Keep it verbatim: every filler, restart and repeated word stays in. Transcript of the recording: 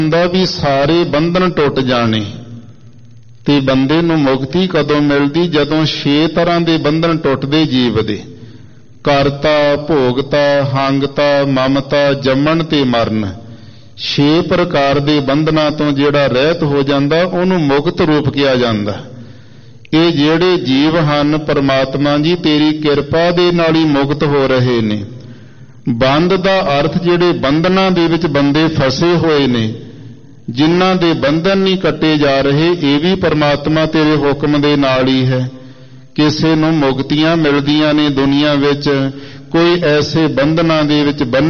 ਹੁੰਦਾ ਵੀ ਸਾਰੇ ਬੰਧਨ ਟੁੱਟ ਜਾਣੇ ਤੇ ਬੰਦੇ ਨੂੰ ਮੁਕਤੀ ਕਦੋਂ ਮਿਲਦੀ? ਜਦੋਂ ਛੇ ਤਰ੍ਹਾਂ ਦੇ ਬੰਧਨ ਟੁੱਟਦੇ ਜੀਵ ਦੇ, ਕਰਤਾ, ਭੋਗਤਾ, ਹੰਗਤਾ, ਮਮਤਾ, ਜੰਮਣ ਤੇ ਮਰਨ। ਛੇ ਪ੍ਰਕਾਰ ਦੇ ਬੰਧਨਾਂ ਤੋਂ ਜਿਹੜਾ ਰਹਿਤ ਹੋ ਜਾਂਦਾ ਉਹਨੂੰ ਮੁਕਤ ਰੂਪ ਕਿਹਾ ਜਾਂਦਾ। ਇਹ ਜਿਹੜੇ ਜੀਵ ਹਨ ਪਰਮਾਤਮਾ ਜੀ ਤੇਰੀ ਕਿਰਪਾ ਦੇ ਨਾਲ ਹੀ ਮੁਕਤ ਹੋ ਰਹੇ ਨੇ। ਬੰਧ ਦਾ ਅਰਥ ਜਿਹੜੇ ਬੰਧਨਾਂ ਦੇ ਵਿੱਚ ਬੰਦੇ ਫਸੇ ਹੋਏ ਨੇ, ਜਿਨ੍ਹਾਂ ਦੇ ਬੰਧਨ ਨਹੀਂ ਕੱਟੇ ਜਾ ਰਹੇ, ਇਹ ਵੀ ਪਰਮਾਤਮਾ ਤੇਰੇ ਹੁਕਮ ਦੇ ਨਾਲ ਹੀ ਹੈ। ਕਿਸੇ ਨੂੰ ਮੁਕਤੀਆਂ ਮਿਲਦੀਆਂ ਨੇ ਦੁਨੀਆ ਵਿੱਚ, ਕੋਈ ਐਸੇ ਬੰਧਨਾਂ ਦੇ ਵਿੱਚ ਬੰਨ